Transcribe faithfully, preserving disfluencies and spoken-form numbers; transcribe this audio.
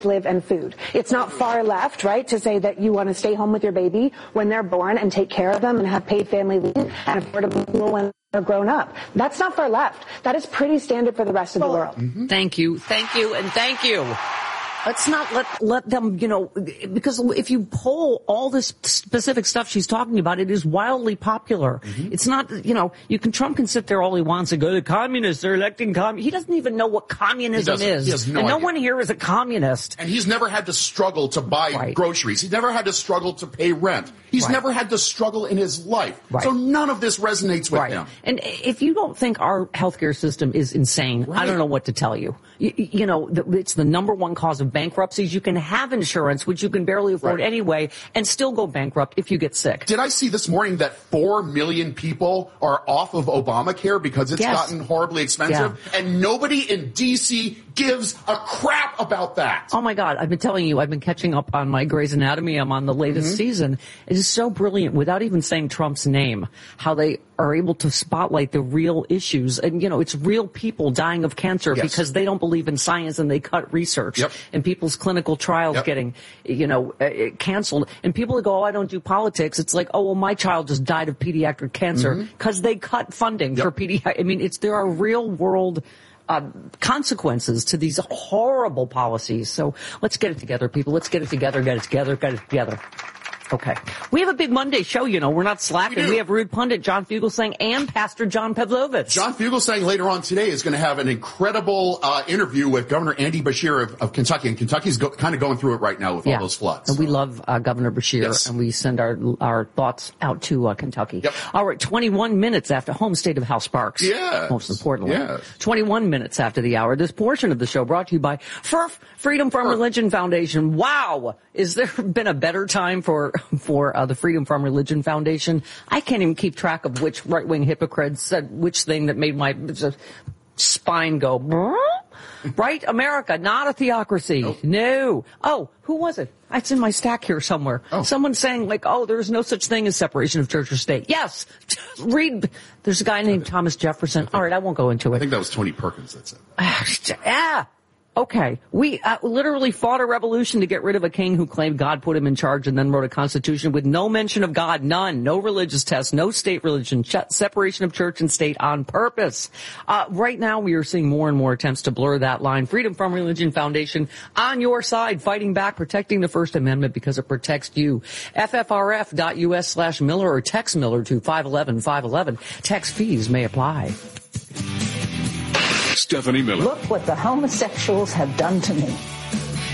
live and food. It's not far left, right, to say that you want to stay home with your baby when they're born and take care of them and have paid family leave and affordable school when they're grown up. That's not far left. That is pretty standard for the rest of the world. Mm-hmm. Thank you. Thank you. And thank you. Let's not let let them, you know, because if you poll all this specific stuff she's talking about, it is wildly popular. Mm-hmm. It's not, you know, you can Trump can sit there all he wants and go, the communists are electing communists. He doesn't even know what communism is. He has no and no idea. one here is a communist. And he's never had to struggle to buy right. groceries. He's never had to struggle to pay rent. He's right. never had to struggle in his life. Right. So none of this resonates with right. him. And if you don't think our healthcare system is insane, right. I don't know what to tell you. You, you know, it's the number one cause of bankruptcies. You can have insurance, which you can barely afford right. anyway, and still go bankrupt if you get sick. Did I see this morning that four million people are off of Obamacare because it's yes. gotten horribly expensive? Yeah. And nobody in D C gives a crap about that. Oh, my God. I've been telling you, I've been catching up on my Grey's Anatomy. I'm on the latest mm-hmm. season. It is so brilliant, without even saying Trump's name, how they are able to spotlight the real issues. And, you know, it's real people dying of cancer yes. because they don't believe in science and they cut research. Yep. And people's clinical trials yep. getting, you know, uh, canceled. And people that go, oh, I don't do politics. It's like, oh, well, my child just died of pediatric cancer because mm-hmm. they cut funding yep. for pediatric. I mean, it's there are real world Uh, consequences to these horrible policies. So let's get it together, people. Let's get it together, get it together, get it together. Okay. We have a big Monday show, you know. We're not slacking. We, we have Rude Pundit, John Fugelsang, and Pastor John Pavlovich. John Fugelsang later on today is going to have an incredible uh, interview with Governor Andy Beshear of, of Kentucky. And Kentucky's go, kind of going through it right now with yeah. all those floods. And we love uh, Governor Beshear, yes. and we send our our thoughts out to uh, Kentucky. Yep. All right, twenty-one minutes after home state of Hal Sparks. Yes. Most importantly. Yes. twenty-one minutes after the hour. This portion of the show brought to you by F R F, Freedom from Religion Foundation. Wow! Is there been a better time for, for uh, the Freedom from Religion Foundation? I can't even keep track of which right-wing hypocrite said which thing that made my spine go, right? America, not a theocracy. Nope. No. Oh, who was it? It's in my stack here somewhere. Oh. Someone saying like, oh, there's no such thing as separation of church or state. Yes. Read. There's a guy named Thomas Jefferson. All right, I won't go into it. I think that was Tony Perkins that said. Yeah. Okay. We uh, literally fought a revolution to get rid of a king who claimed God put him in charge and then wrote a constitution with no mention of God, none, no religious test, no state religion, ch- separation of church and state on purpose. Uh, right now we are seeing more and more attempts to blur that line. Freedom from Religion Foundation on your side, fighting back, protecting the First Amendment because it protects you. F F R F dot U S slash Miller or text Miller to five one one five one one. Text fees may apply. Stephanie Miller. Look what the homosexuals have done to me.